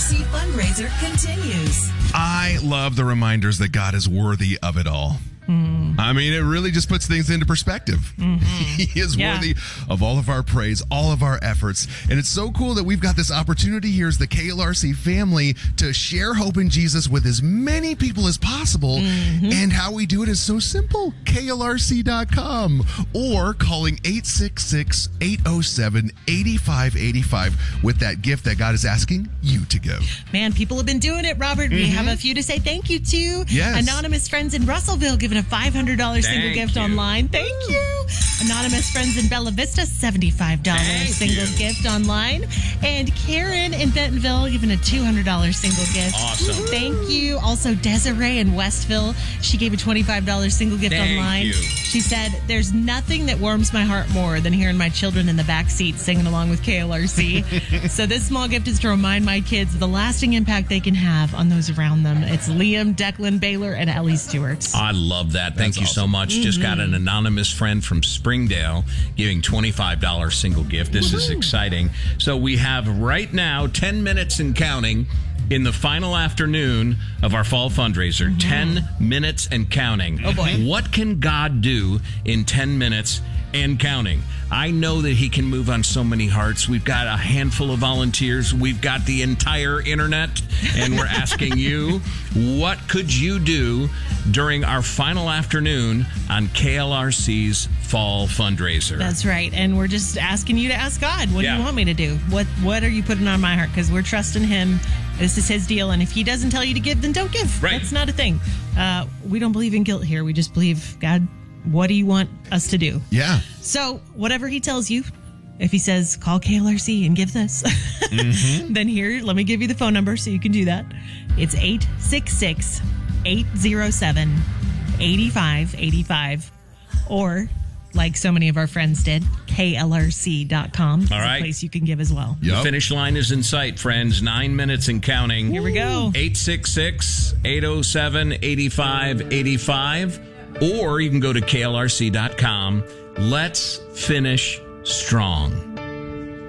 KLRC fundraiser continues. I love the reminders that God is worthy of it all. I mean, it really just puts things into perspective. He is worthy of all of our praise, all of our efforts. And it's so cool that we've got this opportunity here as the KLRC family to share hope in Jesus with as many people as possible. And how we do it is so simple. KLRC.com or calling 866-807-8585 with that gift that God is asking you to give. Man, people have been doing it, Robert. We have a few to say thank you to. Yes. Anonymous Friends in Russellville giving a $500 single gift online. Thank you. Anonymous Friends in Bella Vista, $75 single gift online. And Karen in Bentonville giving a $200 single gift. Awesome. Thank you. Also, Desiree in Westville, she gave a $25 single gift online. You. She said, there's nothing that warms my heart more than hearing my children in the back seat singing along with KLRC. So this small gift is to remind my kids of the lasting impact they can have on those around them. It's Liam, Declan, Baylor, and Ellie Stewart. I love that. Thank you so much. Just got an anonymous friend from Springdale giving $25 single gift. This is exciting. So we have right now 10 minutes and counting in the final afternoon of our fall fundraiser. 10 minutes and counting. Oh, boy. What can God do in 10 minutes and counting? I know that he can move on so many hearts. We've got a handful of volunteers. We've got the entire internet, and we're asking you, what could you do during our final afternoon on KLRC's fall fundraiser? That's right. And we're just asking you to ask God, what do you want me to do? What are you putting on my heart? Because we're trusting him. This is his deal. And if he doesn't tell you to give, then don't give. Right. That's not a thing. We don't believe in guilt here. We just believe, God, what do you want us to do? Yeah. So whatever he tells you, if he says, call KLRC and give this, then here, let me give you the phone number so you can do that. It's 866-807-8585. Or, like so many of our friends did, KLRC.com. It's a place you can give as well. The finish line is in sight, friends. 9 minutes and counting. Here we go. 866-807-8585. Or you can go to KLRC.com. Let's finish strong.